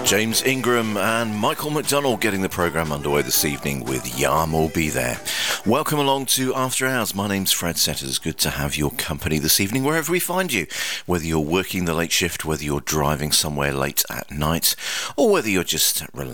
James Ingram and Michael McDonald getting the programme underway this evening with Yam Will Be There. Welcome along to After Hours. My name's Fred Setters. Good to have your company this evening wherever we find you. Whether you're working the late shift, whether you're driving somewhere late at night, or whether you're just